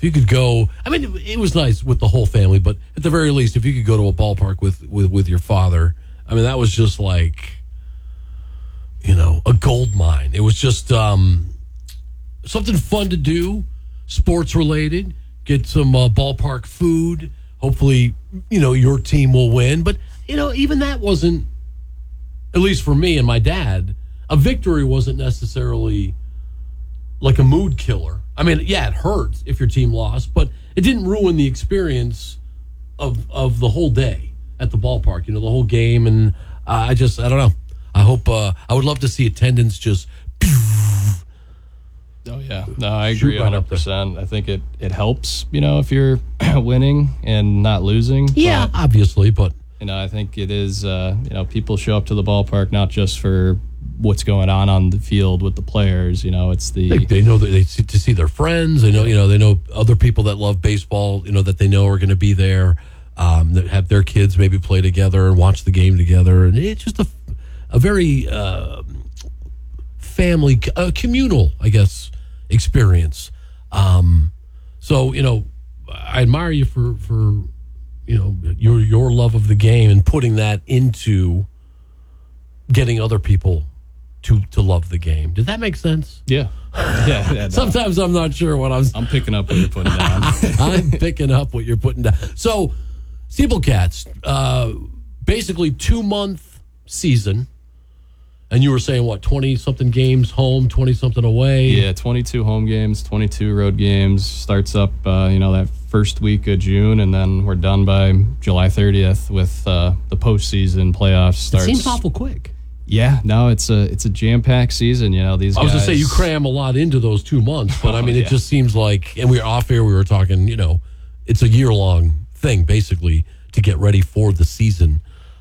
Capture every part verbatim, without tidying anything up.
if you could go, I mean, it, it was nice with the whole family, but at the very least, if you could go to a ballpark with, with, with your father, I mean, that was just like, you know, a gold mine. It was just um, something fun to do, sports related, get some uh, ballpark food. Hopefully, you know, your team will win. But, you know, even that wasn't, at least for me and my dad, a victory wasn't necessarily like a mood killer. I mean, yeah, it hurts if your team lost, but it didn't ruin the experience of of the whole day at the ballpark, you know, the whole game. And uh, I just, I don't know. I hope, uh, I would love to see attendance just. Oh, yeah. No, I agree one hundred percent. I think it, it helps, you know, if you're winning and not losing. Yeah, but, obviously, but. You know, I think it is, uh, you know, people show up to the ballpark not just for what's going on on the field with the players. You know, it's the. They, they know that they see, to see their friends. They know, you know, they know other people that love baseball, you know, that they know are going to be there, um, that have their kids maybe play together and watch the game together. And it's just a, a very uh, family, uh, communal, I guess, experience. Um, so, you know, I admire you for, for, you know, your, your love of the game and putting that into getting other people to, to love the game. Did that make sense? Yeah. Yeah. yeah no. Sometimes I'm not sure what I'm... I'm picking up what you're putting down. I'm picking up what you're putting down. So, Steeplecats, uh, basically two-month season. And you were saying, what, twenty-something games home, twenty-something away? Yeah, twenty-two home games, twenty-two road games. Starts up, uh, you know, that first week of June, and then we're done by July thirtieth with uh, the postseason playoffs. Starts. It seems awful quick. Yeah, no, it's a it's a jam-packed season. You know, these I was guys... going to say, you cram a lot into those two months, but, I mean, oh, yeah. it just seems like, and we were off air, we were talking, you know, it's a year-long thing, basically, to get ready for the season.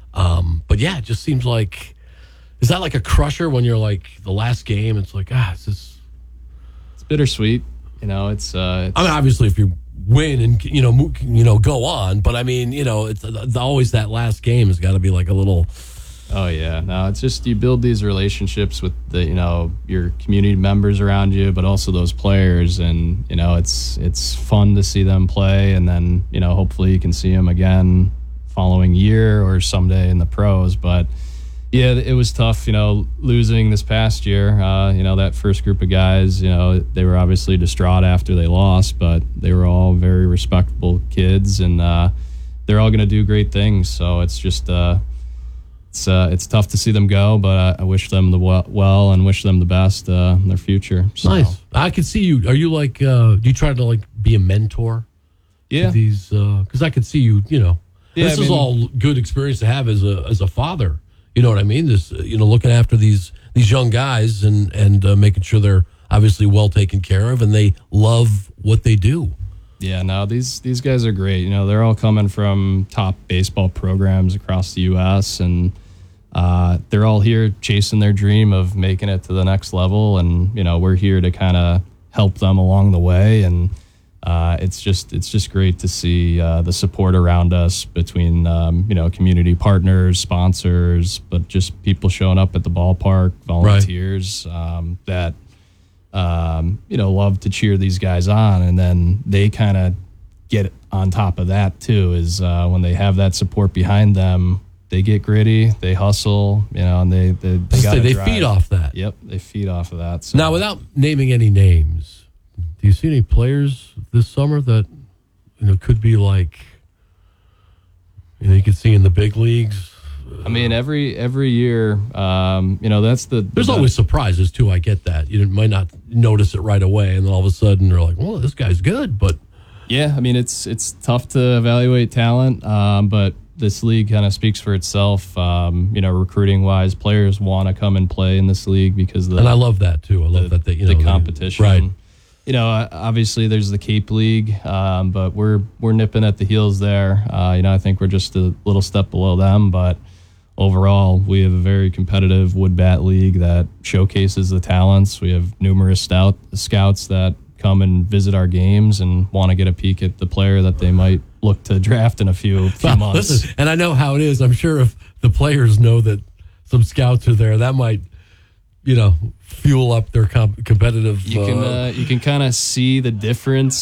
Um, but, yeah, it just seems like... Is that like a crusher when you're like the last game? It's like, ah, it's just... It's bittersweet. You know, it's, uh, it's... I mean, obviously, if you win and, you know, mo- you know, go on. But, I mean, you know, it's uh, always that last game has got to be like a little... Oh, yeah. No, it's just you build these relationships with the, you know, your community members around you, but also those players. And, you know, it's it's fun to see them play. And then, you know, hopefully you can see them again following year or someday in the pros. But... Yeah, it was tough, you know, losing this past year. Uh, you know, that first group of guys, you know, they were obviously distraught after they lost, but they were all very respectable kids, and uh, they're all going to do great things. So it's just, uh, it's uh, it's tough to see them go, but I, I wish them the well and wish them the best uh, in their future. So. Nice. I could see you. Are you like, uh, do you try to like be a mentor? Yeah. To these, because uh, I could see you, you know, yeah, this I is mean, all good experience to have as a as a father. You know what I mean? This, you know, looking after these these young guys and and uh, making sure they're obviously well taken care of and they love what they do. Yeah, no, these these guys are great. You know, they're all coming from top baseball programs across the U S and uh, they're all here chasing their dream of making it to the next level. And you know, we're here to kind of help them along the way. And Uh, it's just it's just great to see uh, the support around us between um, you know community partners, sponsors, but just people showing up at the ballpark, volunteers right. um, that um, you know love to cheer these guys on, and then they kind of get on top of that too. Is uh, when they have that support behind them, they get gritty, they hustle, you know, and they they they, gotta they drive. feed off that. Yep, they feed off of that. So. Now, without naming any names. Do you see any players this summer that you know could be like you know you could see in the big leagues? I mean, every every year, um, you know, that's the. There's the, always surprises too. I get that you might not notice it right away, and then all of a sudden they're like, "Well, this guy's good." But yeah, I mean, it's it's tough to evaluate talent, um, but this league kind of speaks for itself. Um, you know, recruiting wise, players want to come and play in this league because the and I love that too. I love the, that they, you know the competition, they, right. You know, obviously there's the Cape League, um, but we're we're nipping at the heels there. Uh, you know, I think we're just a little step below them, but overall, we have a very competitive wood bat league that showcases the talents. We have numerous stout scouts that come and visit our games and want to get a peek at the player that they might look to draft in a few few well, months. Listen, and I know how it is. I'm sure if the players know that some scouts are there, that might, you know, fuel up their comp- competitive. You can uh, uh, you can kind of see the difference